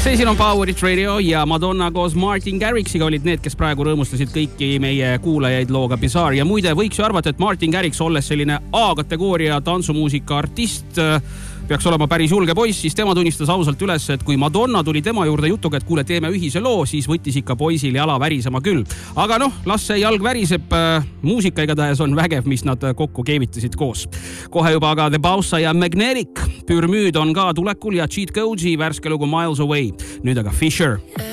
See siin on Power It Radio ja Madonna koos Martin Garrixiga olid need, kes praegu rõõmustasid kõiki meie kuulajaid looga Bizarre. Ja muide, võiks ju arvata, et Martin Garrix, olles selline A-kategooria tantsumuusika artist, peaks olema päris julge poiss, siis tema tunnistas ausalt üles, et kui Madonna tuli tema juurde jutuga, et kuule, teeme ühise loo, siis võttis ikka poisil jala värisema küll. Aga las see jalg väriseb, muusika igatahes on vägev, mis nad kokku keevitasid koos. Kohe juba aga The Bausa ja Magnetic. Pürmüüd on ka tulekul ja Cheat Code'i värske lugu Miles Away. Nüüd aga Fisher.